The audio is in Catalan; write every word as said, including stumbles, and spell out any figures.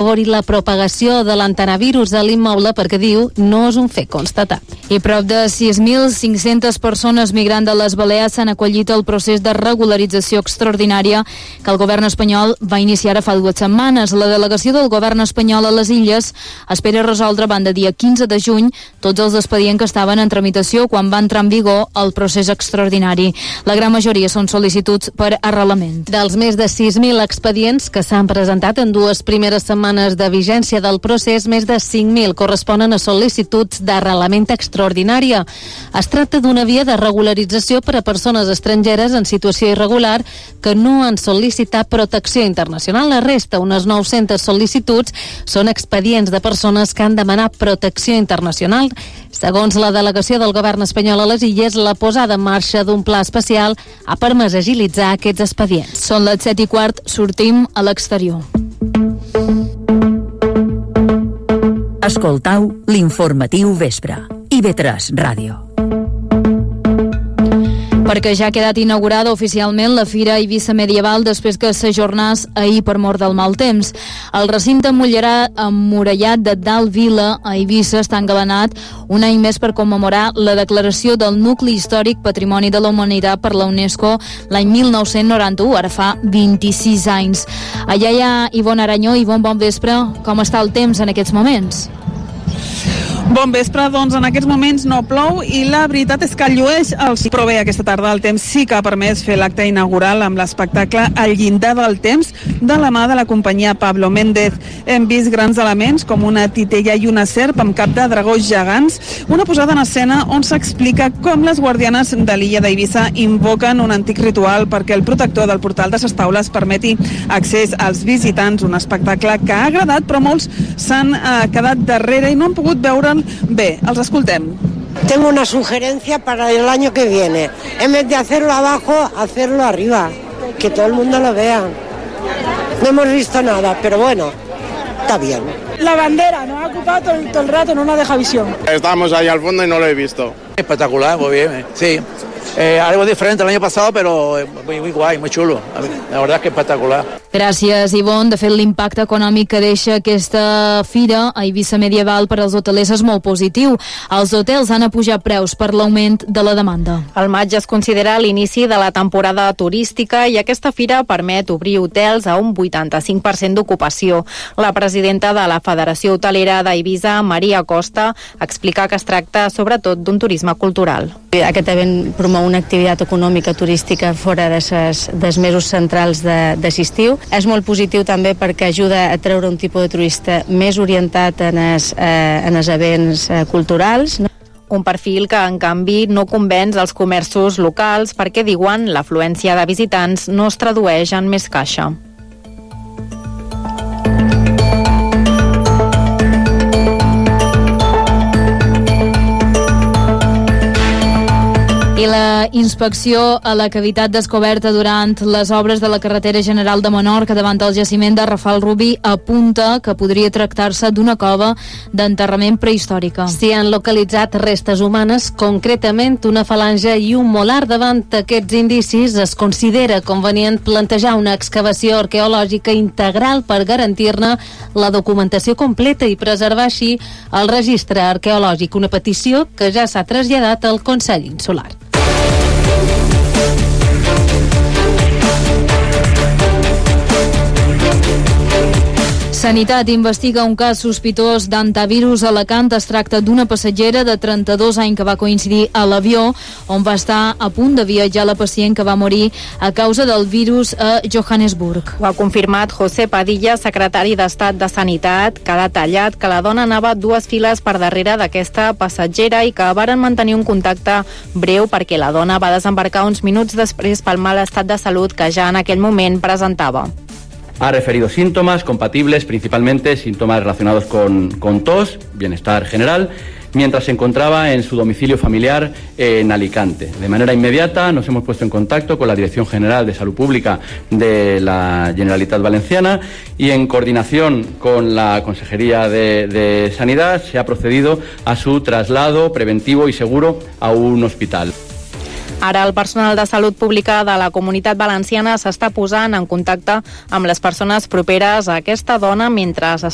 afavorit la propagació de l'antenavirus a l'immoble perquè, diu, no és un fet constatat. I prop de sis mil cinc-centes persones migrants de les Balears s'han acollit al procés de regularització extraordinària que el govern espanyol va iniciar fa dues setmanes. La delegació del govern espanyol a les Illes espera resoldre abans de dia quinze de juny tots els expedients que estaven en tramitació quan va entrar en vigor el procés extraordinari. La gran majoria són sol·licituds per arrelament. Dels més de sis mil expedients que s'han presentat en dues primeres setmanes de vigència del procés, més de cinc mil corresponen a sol·licituds d'arrelament extraordinària. Es tracta d'una via de regularització per a persones estrangeres en situació irregular que no han sol·licitat protecció internacional. La resta, unes nou-centes sol·licituds, són expedients de persones que han demanat protecció internacional. Segons la delegació del govern espanyol a les Illes, la posada en marxa d'un pla especial ha permès agilitzar aquests expedients. Són les set i quart, sortim a l'exterior. Escoltau l'informatiu vespre. I ve tres Ràdio. Perquè ja ha quedat inaugurada oficialment la Fira Eivissa Medieval després que s'ajornés ahir per mort del mal temps. El recinte emmurallat de Dalt Vila a Eivissa està engalanat un any més per commemorar la declaració del nucli històric Patrimoni de la Humanitat per la UNESCO l'any mil nou-cents noranta-u, ara fa vint-i-sis anys. Allà hi ha Ivonne Aranyó. Ivonne, bon vespre. Com està el temps en aquests moments? Bon vespre, doncs en aquests moments no plou i la veritat és que llueix el sol. Però bé, aquesta tarda el temps sí que ha permès fer l'acte inaugural amb l'espectacle El llindar del temps de la mà de la companyia Pablo Méndez. Hem vist grans elements com una titella i una serp amb cap de dragons gegants, una posada en escena on s'explica com les guardianes de l'illa d'Eivissa invoquen un antic ritual perquè el protector del portal de ses taules permeti accés als visitants, un espectacle que ha agradat però molts s'han eh, quedat darrere i no han pogut veure'l bé. Els escoltem. Tengo una sugerencia para el año que viene. En vez de hacerlo abajo, hacerlo arriba. Que todo el mundo lo vea. No hemos visto nada, pero bueno, está bien. La bandera nos ha ocupado todo el, todo el rato, no nos deja visión. Estábamos ahí al fondo y no lo he visto. Espectacular, muy bien, sí. Eh, algo diferente al año pasado, pero muy, muy guay, muy chulo. La verdad es que espectacular. Gràcies, Ivonne. De fet, l'impacte econòmic que deixa aquesta fira a Eivissa Medieval per als hotelers és molt positiu. Els hotels han apujat preus per l'augment de la demanda. El maig es considera l'inici de la temporada turística i aquesta fira permet obrir hotels a un vuitanta-cinc per cent d'ocupació. La presidenta de la Federació Hotelera d'Eivissa, Maria Costa, explica que es tracta sobretot d'un turisme cultural. Aquest event promou una activitat econòmica turística fora de ses, dels mesos centrals d'estiu. És molt positiu també perquè ajuda a treure un tipus de turista més orientat en els, eh, en els events eh, culturals. Un perfil que, en canvi, no convenç els comerços locals perquè, diuen, l'afluència de visitants no es tradueix en més caixa. I la inspecció a la cavitat descoberta durant les obres de la carretera general de Menorca davant del jaciment de Rafal Rubí apunta que podria tractar-se d'una cova d'enterrament prehistòrica. S'hi han localitzat restes humanes, concretament una falange i un molar. Davant aquests indicis es considera convenient plantejar una excavació arqueològica integral per garantir-ne la documentació completa i preservar així el registre arqueològic, una petició que ja s'ha traslladat al Consell Insular. Sanitat investiga un cas sospitós d'antivirus a Alacant. Es tracta d'una passatgera de trenta-dos anys que va coincidir a l'avió on va estar a punt de viatjar la pacient que va morir a causa del virus a Johannesburg. Ho ha confirmat José Padilla, secretari d'Estat de Sanitat, que ha detallat que la dona anava dues files per darrere d'aquesta passatgera i que varen mantenir un contacte breu perquè la dona va desembarcar uns minuts després pel mal estat de salut que ja en aquell moment presentava. Ha referido síntomas compatibles, principalmente síntomas relacionados con, con tos, bienestar general, mientras se encontraba en su domicilio familiar en Alicante. De manera inmediata nos hemos puesto en contacto con la Dirección General de Salud Pública de la Generalitat Valenciana y en coordinación con la Consejería de, de Sanidad se ha procedido a su traslado preventivo y seguro a un hospital. Ara el personal de salut pública de la Comunitat Valenciana s'està posant en contacte amb les persones properes a aquesta dona mentre